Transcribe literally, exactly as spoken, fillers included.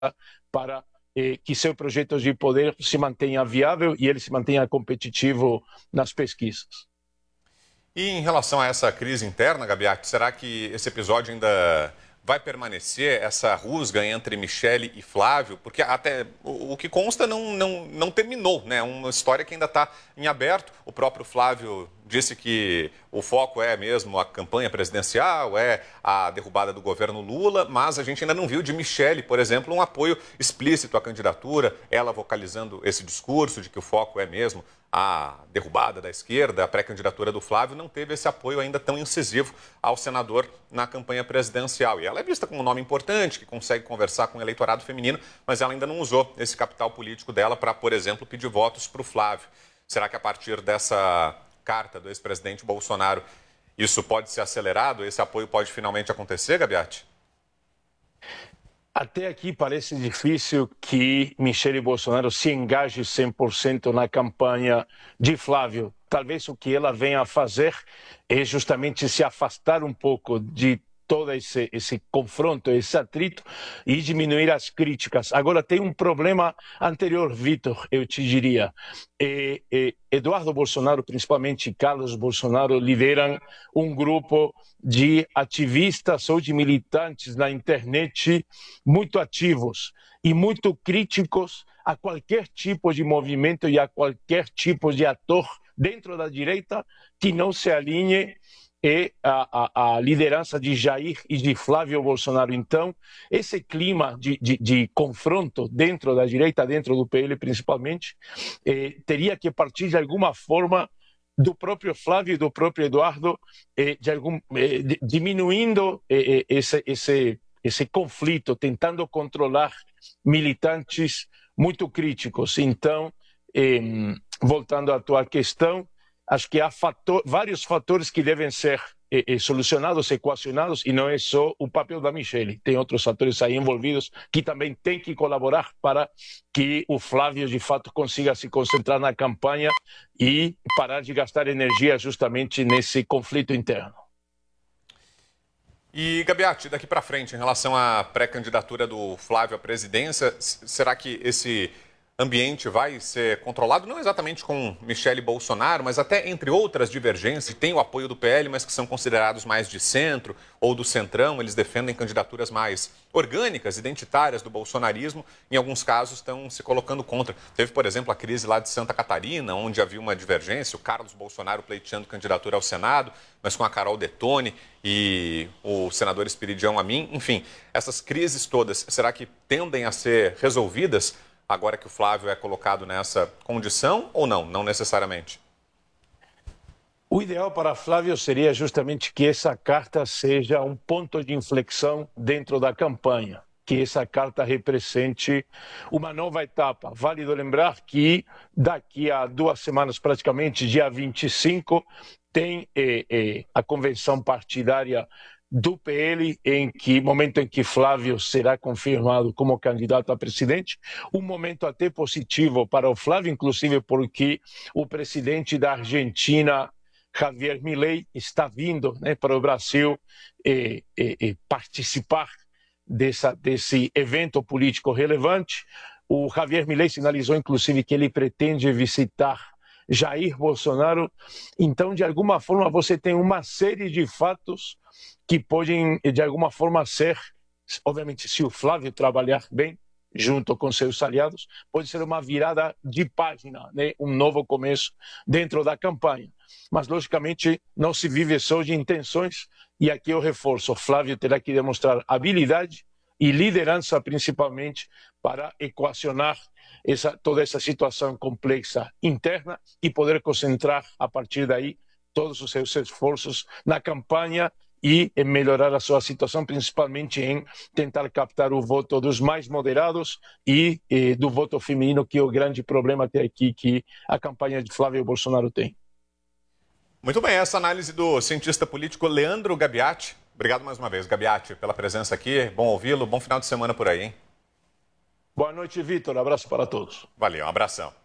para eh, que seu projeto de poder se mantenha viável e ele se mantenha competitivo nas pesquisas. E em relação a essa crise interna, Gabiati, será que esse episódio ainda vai permanecer, essa rusga entre Michele e Flávio? Porque até o, o que consta não, não, não terminou, né? Uma história que ainda está em aberto. O próprio Flávio disse que o foco é mesmo a campanha presidencial, é a derrubada do governo Lula, mas a gente ainda não viu de Michele, por exemplo, um apoio explícito à candidatura, ela vocalizando esse discurso de que o foco é mesmo a derrubada da esquerda, a pré-candidatura do Flávio, não teve esse apoio ainda tão incisivo ao senador na campanha presidencial. E ela é vista como um nome importante, que consegue conversar com o eleitorado feminino, mas ela ainda não usou esse capital político dela para, por exemplo, pedir votos para o Flávio. Será que a partir dessa carta do ex-presidente Bolsonaro, isso pode ser acelerado? Esse apoio pode finalmente acontecer, Gabiati? Até aqui parece difícil que Michele Bolsonaro se engaje cem por cento na campanha de Flávio. Talvez o que ela venha a fazer é justamente se afastar um pouco de todo esse, esse confronto, esse atrito e diminuir as críticas. Agora, tem um problema anterior, Vitor, eu te diria. É, é, Eduardo Bolsonaro, principalmente Carlos Bolsonaro, lideram um grupo de ativistas ou de militantes na internet muito ativos e muito críticos a qualquer tipo de movimento e a qualquer tipo de ator dentro da direita que não se alinhe é a, a, a liderança de Jair e de Flávio Bolsonaro. Então, esse clima de, de, de confronto dentro da direita, dentro do P L principalmente, eh, teria que partir de alguma forma do próprio Flávio e do próprio Eduardo, eh, de algum, eh, de, diminuindo eh, esse, esse, esse conflito, tentando controlar militantes muito críticos. Então, eh, voltando à tua questão, acho que há fator, vários fatores que devem ser eh, eh, solucionados, equacionados, e não é só o papel da Michele. Tem outros fatores aí envolvidos que também têm que colaborar para que o Flávio, de fato, consiga se concentrar na campanha e parar de gastar energia justamente nesse conflito interno. E, Gabiati, daqui para frente, em relação à pré-candidatura do Flávio à presidência, será que esse ambiente vai ser controlado, não exatamente com Michele Bolsonaro, mas até entre outras divergências, tem o apoio do P L, mas que são considerados mais de centro ou do centrão, eles defendem candidaturas mais orgânicas, identitárias do bolsonarismo, em alguns casos estão se colocando contra. Teve, por exemplo, a crise lá de Santa Catarina, onde havia uma divergência, o Carlos Bolsonaro pleiteando candidatura ao Senado, mas com a Carol Detone e o senador Espiridião Amin, enfim, essas crises todas, será que tendem a ser resolvidas agora que o Flávio é colocado nessa condição ou não? Não necessariamente. O ideal para Flávio seria justamente que essa carta seja um ponto de inflexão dentro da campanha, que essa carta represente uma nova etapa. Válido lembrar que daqui a duas semanas, praticamente, dia vinte e cinco, tem eh, eh, a convenção partidária do P L, em que momento em que Flávio será confirmado como candidato a presidente, um momento até positivo para o Flávio, inclusive porque o presidente da Argentina, Javier Milei, está vindo, né, para o Brasil eh, eh, eh, participar dessa, desse evento político relevante. O Javier Milei sinalizou, inclusive, que ele pretende visitar Jair Bolsonaro. Então, de alguma forma, você tem uma série de fatos que podem, de alguma forma, ser, obviamente, se o Flávio trabalhar bem, junto com seus aliados, pode ser uma virada de página, né? Um novo começo dentro da campanha. Mas, logicamente, não se vive só de intenções, e aqui eu reforço, o Flávio terá que demonstrar habilidade e liderança, principalmente, para equacionar essa, toda essa situação complexa interna e poder concentrar, a partir daí, todos os seus esforços na campanha e em melhorar a sua situação, principalmente em tentar captar o voto dos mais moderados e eh, do voto feminino, que é o grande problema até aqui que a campanha de Flávio Bolsonaro tem. Muito bem, essa análise do cientista político Leandro Gabiati. Obrigado mais uma vez, Gabiati, pela presença aqui. Bom ouvi-lo, bom final de semana por aí, hein? Boa noite, Vitor. Abraço para todos. Valeu, um abração.